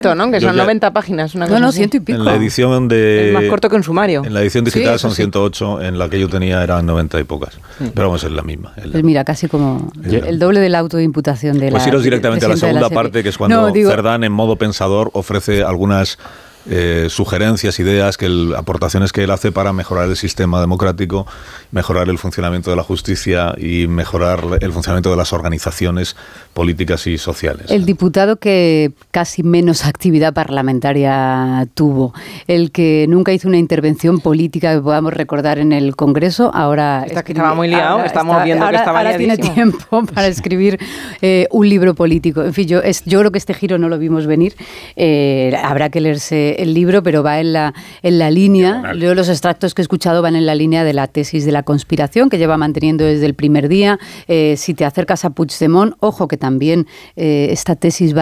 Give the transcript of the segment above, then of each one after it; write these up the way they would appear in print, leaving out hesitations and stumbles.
¿no? Que son 90 páginas. Una cosa no, así. 100 y pico. En la edición de... Es más corto que un sumario. En la edición digital Sí, son sí. 108, en la que yo tenía eran 90 y pocas. Pero vamos, es la misma. Pues mira, casi como el doble de la autoimputación de Pues la... iros directamente a la presidenta de segunda SEPI. parte, que es cuando No, digo, Cerdán, en modo pensador, ofrece algunas sugerencias, ideas, aportaciones que él hace para mejorar el sistema democrático, mejorar el funcionamiento de la justicia y mejorar el funcionamiento de las organizaciones políticas y sociales. el diputado que casi menos actividad parlamentaria tuvo, el que nunca hizo una intervención política que podamos recordar en el Congreso, ahora... Que estaba muy liado, estamos viendo que estaba ahora tiene liadísimo. tiempo para escribir un libro político. En fin, yo creo que este giro no lo vimos venir. Habrá que leerse el libro, pero va en la línea, leo los extractos que he escuchado, van en la línea de la tesis de la conspiración que lleva manteniendo desde el primer día. Si te acercas a Puigdemont, ojo que también esta tesis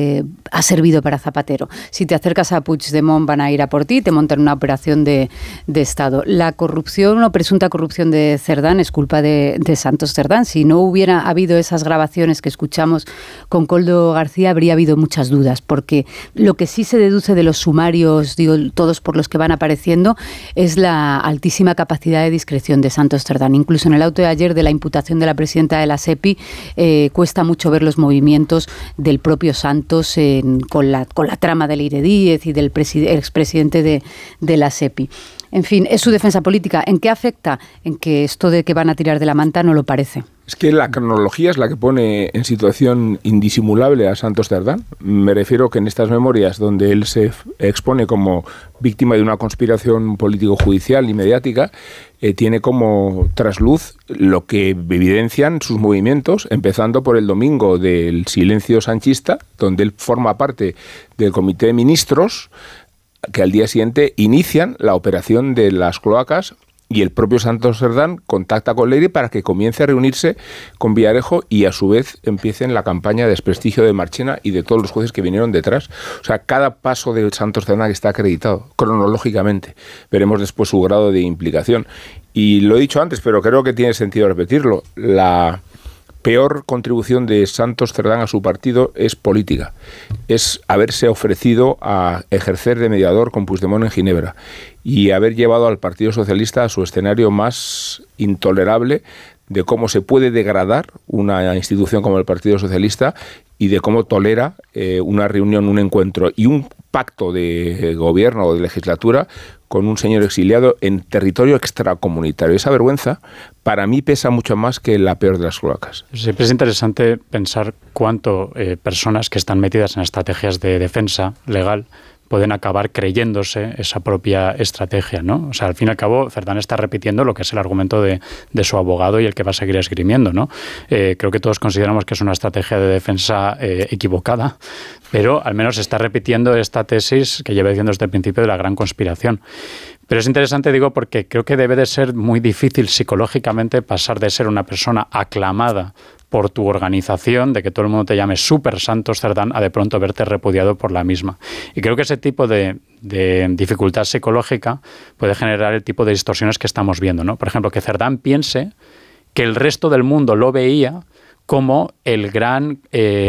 ha servido para Zapatero. Si te acercas a Puigdemont van a ir a por ti, te montan una operación de Estado. La corrupción o presunta corrupción de Cerdán es culpa de Santos Cerdán. Si no hubiera habido esas grabaciones que escuchamos con Koldo García, habría habido muchas dudas, porque lo que sí se deduce de los sumarios, digo, todos por los que van apareciendo, es la altísima capacidad de discreción de Santos Cerdán. Incluso en el auto de ayer de la imputación de la presidenta de la SEPI, cuesta mucho ver los movimientos del propio Santos con la trama de Leire Díez y del expresidente de la SEPI. En fin, es su defensa política. ¿En qué afecta? En que esto de que van a tirar de la manta no lo parece. Es que la cronología es la que pone en situación indisimulable a Santos Cerdán. Me refiero que en estas memorias donde él se expone como víctima de una conspiración político-judicial y mediática, tiene como trasluz lo que evidencian sus movimientos, empezando por el domingo del silencio sanchista, donde él forma parte del comité de ministros, que al día siguiente inician la operación de las cloacas, y el propio Santos Cerdán contacta con Leire para que comience a reunirse con Villarejo y a su vez empiecen la campaña de desprestigio de Marchena y de todos los jueces que vinieron detrás. O sea, cada paso de Santos Cerdán está acreditado cronológicamente. Veremos después su grado de implicación. Y lo he dicho antes, pero creo que tiene sentido repetirlo. La peor contribución de Santos Cerdán a su partido es política. Es haberse ofrecido a ejercer de mediador con Puigdemont en Ginebra y haber llevado al Partido Socialista a su escenario más intolerable de cómo se puede degradar una institución como el Partido Socialista y de cómo tolera una reunión, un encuentro y un pacto de gobierno o de legislatura con un señor exiliado en territorio extracomunitario. Esa vergüenza para mí pesa mucho más que la peor de las cloacas. Siempre es interesante pensar cuánto personas que están metidas en estrategias de defensa legal pueden acabar creyéndose esa propia estrategia, ¿no? O sea, al fin y al cabo, Cerdán está repitiendo lo que es el argumento de su abogado y el que va a seguir esgrimiendo, ¿no? Creo que todos consideramos que es una estrategia de defensa equivocada, pero al menos está repitiendo esta tesis que lleva diciendo desde el principio de la gran conspiración. Pero es interesante, digo, porque creo que debe de ser muy difícil psicológicamente pasar de ser una persona aclamada por tu organización, de que todo el mundo te llame Super Santos Cerdán, a de pronto verte repudiado por la misma. Y creo que ese tipo de dificultad psicológica puede generar el tipo de distorsiones que estamos viendo, ¿no? Por ejemplo, que Cerdán piense que el resto del mundo lo veía como el gran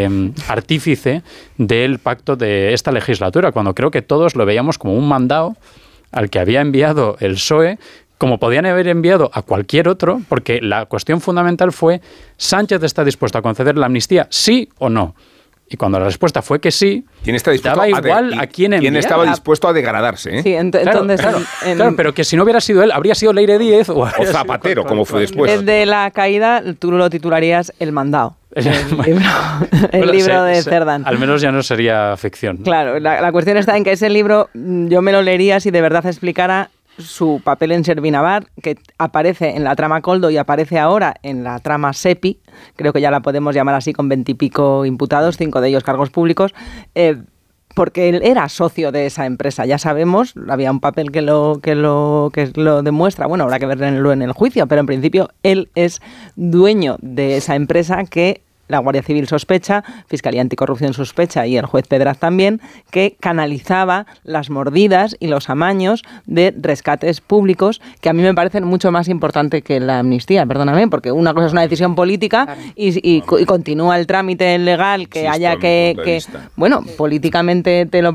artífice del pacto de esta legislatura, cuando creo que todos lo veíamos como un mandado al que había enviado el PSOE, como podían haber enviado a cualquier otro, porque la cuestión fundamental fue: ¿Sánchez está dispuesto a conceder la amnistía, sí o no? Y cuando la respuesta fue que sí, daba igual a quién enviar. ¿Quién estaba dispuesto a degradarse? Sí, entonces... Claro, pero que si no hubiera sido él, habría sido Leire Díez o Zapatero, como fue después. Desde la caída, tú lo titularías El Mandado. El libro de Cerdán. Al menos ya no sería ficción. Claro, la cuestión está en que ese libro yo me lo leería si de verdad explicara su papel en Servinavar, que aparece en la trama Koldo y aparece ahora en la trama SEPI, creo que ya la podemos llamar así, con 20 y pico imputados, 5 de ellos cargos públicos, porque él era socio de esa empresa, ya sabemos, había un papel que lo demuestra, bueno, habrá que verlo en el juicio, pero en principio él es dueño de esa empresa que la Guardia Civil sospecha, Fiscalía Anticorrupción sospecha y el juez Pedraz también, que canalizaba las mordidas y los amaños de rescates públicos, que a mí me parecen mucho más importantes que la amnistía, perdóname, porque una cosa es una decisión política, claro, y continúa el trámite legal que haya que bueno, políticamente te lo